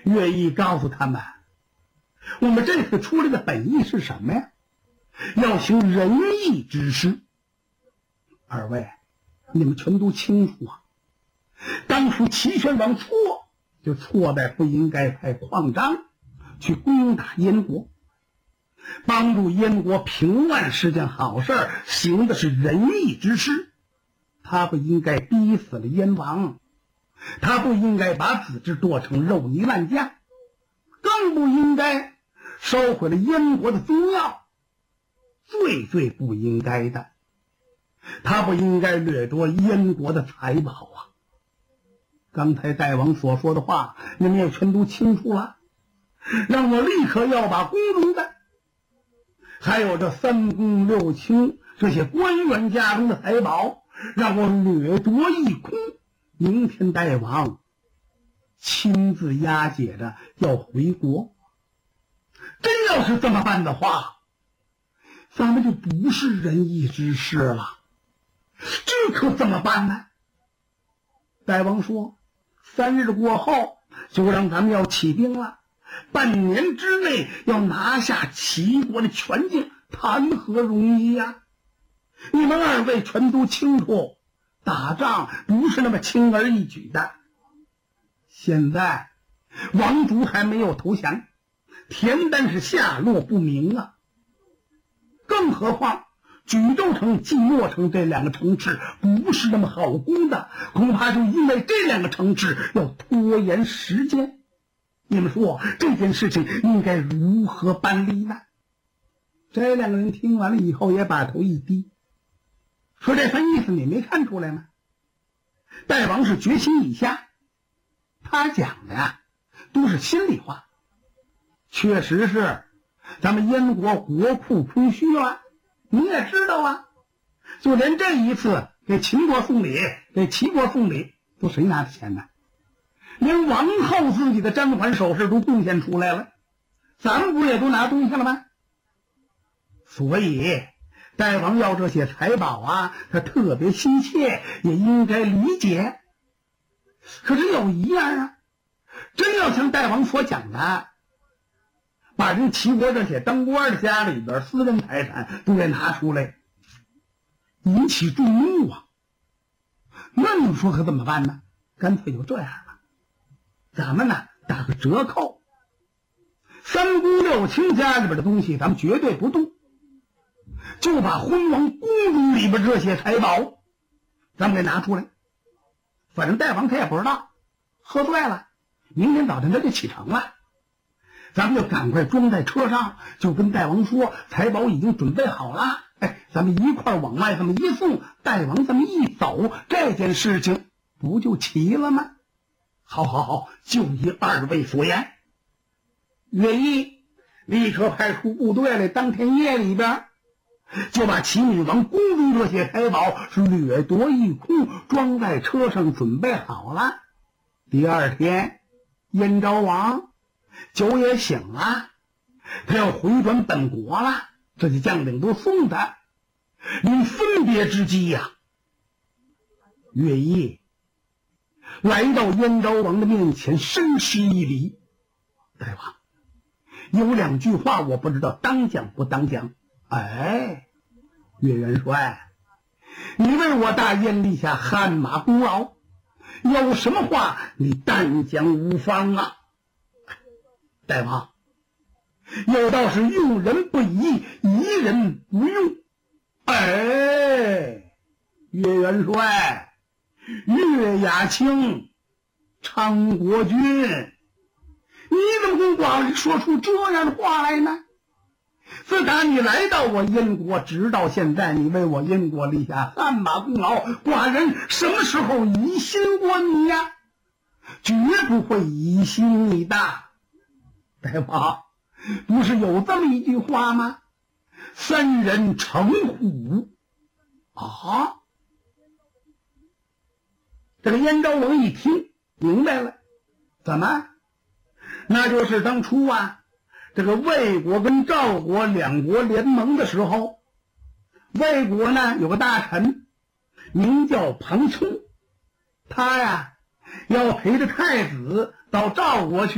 乐毅告诉他们，我们这次出来的本意是什么呀？要行仁义之事。二位，你们全都清楚啊。当初齐宣王错，就错在不应该派匡章去攻打燕国，帮助燕国平乱是件好事，行的是仁义之事。他不应该逼死了燕王，他不应该把子侄剁成肉泥烂酱，更不应该烧毁了燕国的宗庙，最不应该的，他不应该掠夺燕国的财宝啊！刚才大王所说的话，你们也全都清楚了，让我立刻要把宫中的，还有这三公六卿这些官员家中的财宝，让我掠夺一空。明天大王亲自押解着要回国。真要是这么办的话，咱们就不是仁义之士了，这可怎么办呢？大王说，3日过后就让咱们要起兵了，半年之内要拿下齐国的全境，谈何容易呀！你们二位全都清楚，打仗不是那么轻而易举的。现在王族还没有投降，田单是下落不明啊。更何况衢州城、即墨城这2个城池不是那么好攻的，恐怕就因为这2个城池要拖延时间。你们说这件事情应该如何办理呢？这2个人听完了以后也把头一低，说这番意思你没看出来吗？大王是决心已下，他讲的呀都是心里话。确实是咱们燕国国库空虚了，你也知道啊，就连这一次给秦国送礼，给齐国送礼，都谁拿的钱呢？连王后自己的甄嬛首饰都贡献出来了，咱们不也都拿东西了吗？所以大王要这些财宝啊，他特别心切，也应该理解。可是有一样啊，真要像大王所讲的，把人齐国这些当官的家里边私人财产都给拿出来，引起注目啊。那你说可怎么办呢？干脆就这样了，咱们呢打个折扣，三公六卿家里边的东西咱们绝对不动，就把昏王宫中里边这些财宝咱们给拿出来。反正大王他也不知道，喝醉了，明天早晨他就启程了，咱们就赶快装在车上，就跟大王说财宝已经准备好了，咱们一块往外这么一送，大王这么一走，这件事情不就齐了吗？好，就依二位所言。乐毅立刻派出部队来，当天夜里边就把齐闵王宫中这些财宝是掠夺一空，装在车上准备好了。第二天燕昭王酒也醒了，他要回转本国了，这些将领都送他。临分别之际呀，乐毅来到燕昭王的面前，深施一礼。大王，有2句话我不知道当讲不当讲。岳元帅，你为我大燕立下汗马功劳，有什么话你但讲无妨啊。大王，有道是用人不疑，疑人不用。岳元帅，岳亚卿，昌国君，你怎么跟寡人说出这样的话来呢？自打你来到我燕国，直到现在，你为我燕国立下汗马功劳，寡人什么时候疑心过你呀？绝不会疑心你的。大王，不是有这么一句话吗？3人成虎啊！这个燕昭王一听明白了，怎么？那就是当初啊，这个魏国跟赵国2国联盟的时候，魏国呢有个大臣名叫庞冲，他呀要陪着太子到赵国去